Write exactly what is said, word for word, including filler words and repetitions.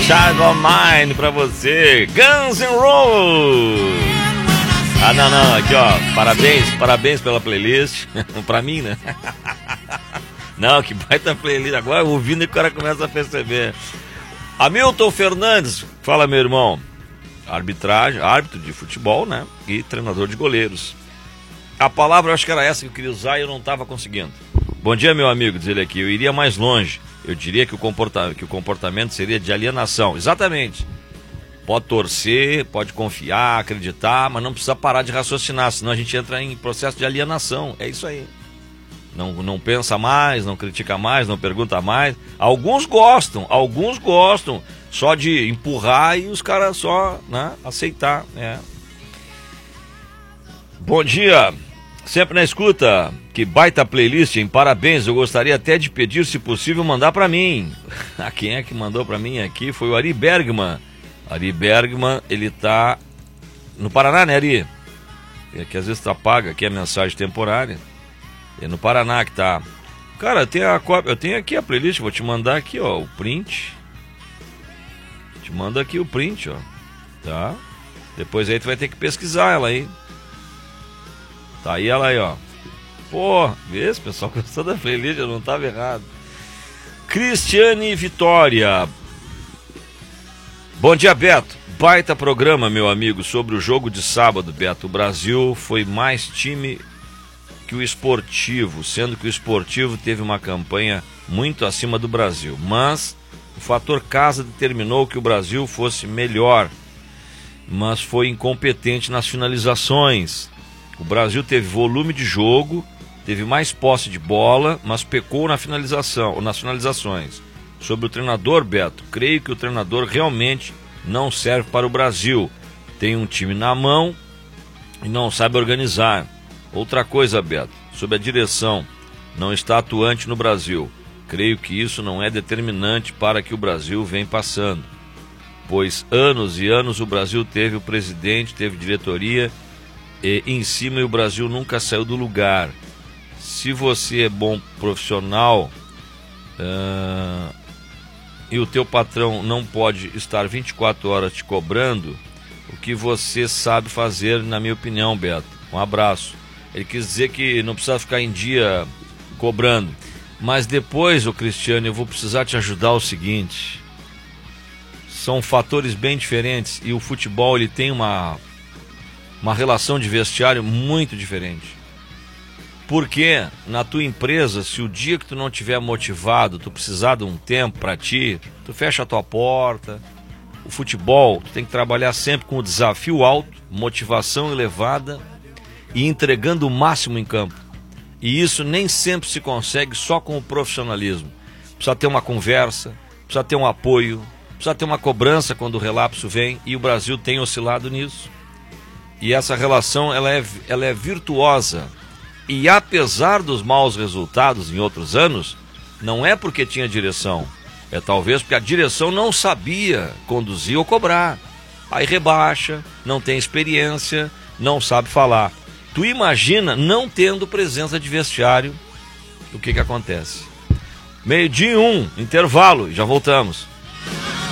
Child of Mine pra você. Guns N' Roses. Ah, não, não, aqui ó, parabéns, parabéns pela playlist. Pra mim, né? Não, que baita playlist. Agora ouvindo e o cara começa a perceber. Hamilton Fernandes, fala meu irmão. Arbitragem, árbitro de futebol, né? E treinador de goleiros. A palavra eu acho que era essa que eu queria usar e eu não estava conseguindo. Bom dia, meu amigo, diz ele aqui. Eu iria mais longe. Eu diria que o, comporta que o comportamento seria de alienação. Exatamente. Pode torcer, pode confiar, acreditar, mas não precisa parar de raciocinar, senão a gente entra em processo de alienação. É isso aí. Não, não pensa mais, não critica mais, não pergunta mais. Alguns gostam, alguns gostam só de empurrar e os caras só, né, aceitar. É. Bom dia, sempre na escuta. Que baita playlist, hein? Parabéns, eu gostaria até de pedir, se possível, mandar pra mim. Ah, quem é que mandou pra mim aqui foi o Ari Bergman. Ari Bergman, ele tá no Paraná, né, Ari? É que às vezes tá paga aqui a mensagem temporária. É no Paraná que tá. Cara, tem a cópia, eu tenho aqui a playlist, vou te mandar aqui, ó, o print. Te mando aqui o print, ó. Tá? Depois aí tu vai ter que pesquisar ela aí. Tá aí ela aí, ó. Pô, vê esse pessoal gostou da playlist, eu não tava errado. Cristiane Vitória. Bom dia, Beto. Baita programa, meu amigo, sobre o jogo de sábado, Beto. O Brasil foi mais time que o Esportivo, sendo que o Esportivo teve uma campanha muito acima do Brasil. Mas o fator casa determinou que o Brasil fosse melhor, mas foi incompetente nas finalizações. O Brasil teve volume de jogo, teve mais posse de bola, mas pecou na finalização, ou nas finalizações. Sobre o treinador, Beto, creio que o treinador realmente não serve para o Brasil. Tem um time na mão e não sabe organizar. Outra coisa, Beto, sobre a direção, não está atuante no Brasil. Creio que isso não é determinante para que o Brasil venha passando. Pois anos e anos o Brasil teve o presidente, teve diretoria, e em cima e o Brasil nunca saiu do lugar. Se você é bom profissional... Uh... e o teu patrão não pode estar vinte e quatro horas te cobrando, o que você sabe fazer, na minha opinião, Beto. Um abraço. Ele quis dizer que não precisa ficar em dia cobrando. Mas depois, ô Cristiano, eu vou precisar te ajudar o seguinte. São fatores bem diferentes e o futebol ele tem uma, uma relação de vestiário muito diferente. Porque na tua empresa, se o dia que tu não tiver motivado, tu precisar de um tempo para ti, tu fecha a tua porta. O futebol, tu tem que trabalhar sempre com o desafio alto, motivação elevada e entregando o máximo em campo. E isso nem sempre se consegue só com o profissionalismo. Precisa ter uma conversa, precisa ter um apoio, precisa ter uma cobrança quando o relapso vem, e o Brasil tem oscilado nisso. E essa relação ela é, ela é virtuosa. E apesar dos maus resultados em outros anos, não é porque tinha direção, é talvez porque a direção não sabia conduzir ou cobrar. Aí rebaixa, não tem experiência, não sabe falar. Tu imagina não tendo presença de vestiário, o que que acontece? Meio-dia um, intervalo, já voltamos.